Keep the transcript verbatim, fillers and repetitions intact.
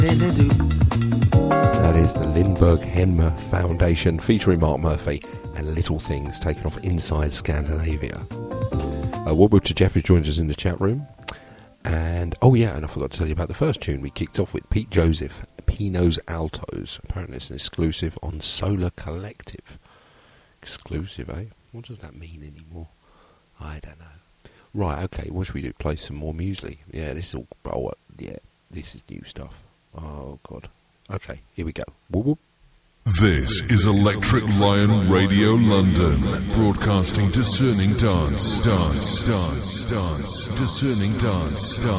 That is the Lindbergh Henmer Foundation featuring Mark Murphy and Little Things taken off Inside Scandinavia. Uh, Woodward to Jeffries joins us in the chat room. And, oh yeah, and I forgot to tell you about the first tune. We kicked off with Pete Joseph, Pino's Altos. Apparently it's an exclusive on Solar Collective. Exclusive, eh? What does that mean anymore? I don't know. Right, okay, what should we do? Play some more muesli. Yeah, this is all, oh, yeah, this is new stuff. Oh, God. Okay, here we go. Whoop, whoop. This is Electric Lion Radio London, broadcasting discerning dance, dance, dance, dance, discerning dance, dance.